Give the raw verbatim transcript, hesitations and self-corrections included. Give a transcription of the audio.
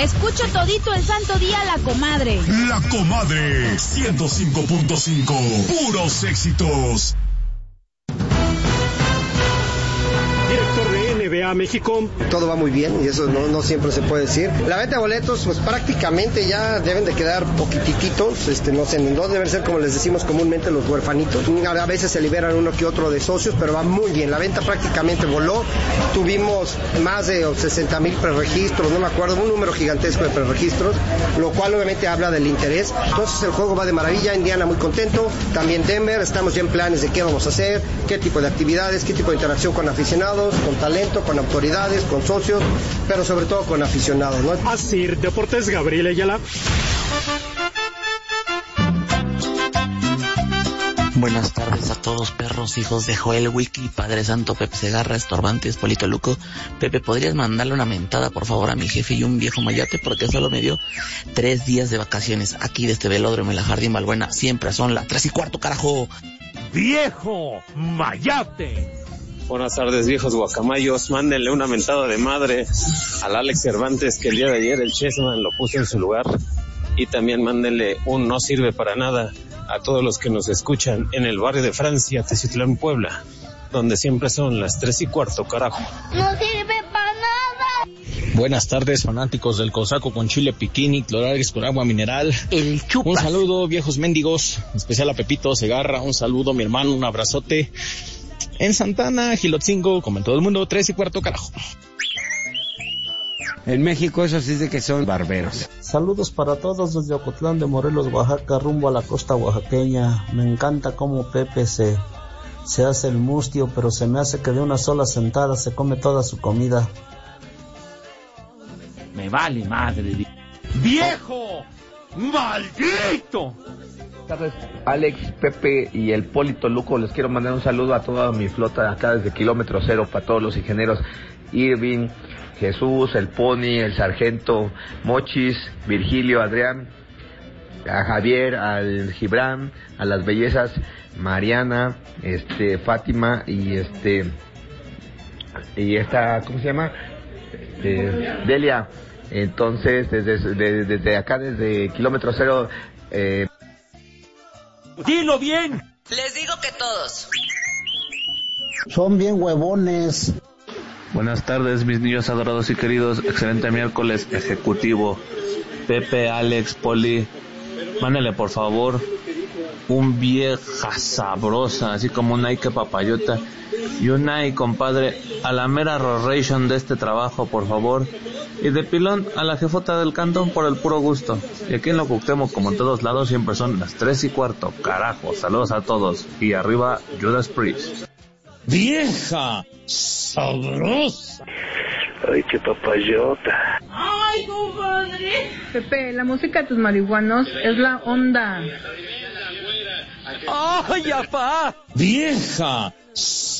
Escucho todito el santo día La Comadre. La Comadre, ciento cinco punto cinco, puros éxitos. Director de N B A México. Todo va muy bien y eso no, no siempre se puede decir. La venta de boletos, pues prácticamente ya deben de quedar poquititos, este, no sé, no deben ser como les decimos comúnmente los huerfanitos. A veces se liberan uno que otro de socios, pero va muy bien. La venta prácticamente voló. Tuvimos más de sesenta mil preregistros, no me acuerdo, un número gigantesco de preregistros, lo cual obviamente habla del interés. Entonces el juego va de maravilla. Indiana muy contento, también Denver. Estamos ya en planes de qué vamos a hacer, qué tipo de actividades, qué tipo de interacción con aficionados, con talento, con autoridades, con socios, pero sobre todo con aficionados, ¿no? Así, Deportes, Gabriel Ayala. Buenas tardes a todos, perros, hijos de Joel Wiki, Padre Santo, Pepe Segarra, Estorbantes, Polito Luco. Pepe, ¿podrías mandarle una mentada, por favor, a mi jefe y un viejo mayate? Porque solo me dio tres días de vacaciones aquí de este velódromo en la Jardín Balbuena. Siempre son las tres y cuarto, carajo. ¡Viejo mayate! Buenas tardes, viejos guacamayos. Mándenle una mentada de madre al Alex Cervantes, que el día de ayer el Chessman lo puso en su lugar. Y también mándenle un no sirve para nada a todos los que nos escuchan en el barrio de Francia, Teciutlán, Puebla, donde siempre son las tres y cuarto, carajo. ¡No sirve para nada! Buenas tardes, fanáticos del cosaco con chile piquini, clorales con agua mineral. El chupas. Un saludo, viejos mendigos, en especial a Pepito Segarra. Un saludo, mi hermano, un abrazote. En Santana, Gilotzingo, como en todo el mundo, tres y cuarto, carajo. En México eso sí es de que son barberos. Saludos para todos desde Ocotlán de Morelos, Oaxaca, rumbo a la costa oaxaqueña. Me encanta cómo Pepe se, se hace el mustio, pero se me hace que de una sola sentada se come toda su comida. Me vale madre. ¡Viejo! ¡Maldito! Buenas tardes, Alex, Pepe y el Polito Luco. Les quiero mandar un saludo a toda mi flota acá desde Kilómetro Cero, para todos los ingenieros Irving, Jesús, el Pony, el Sargento, Mochis, Virgilio, Adrián, a Javier, al Gibran, a las bellezas Mariana, este, Fátima y este y esta, ¿cómo se llama? Este, Delia. Entonces, desde, desde, desde acá, desde Kilómetro Cero, eh, ¡dilo bien! Les digo que todos. Son bien huevones. Buenas tardes, mis niños adorados y queridos. Excelente miércoles ejecutivo. Pepe, Alex, Poli, mándale por favor un vieja sabrosa, así como un Nike papayota y un Nike, compadre, a la mera roration de este trabajo, por favor. Y de pilón a la jefota del cantón por el puro gusto. Y aquí en lo Cuauhtémoc, como en todos lados, siempre son las tres y cuarto. Carajo, saludos a todos. Y arriba, Judas Priest. ¡Vieja sabrosa! ¡Ay, qué papayota! ¡Ay, compadre! Pepe, la música de tus marihuanos es la onda. ¡Ay, apá! ¡Vieja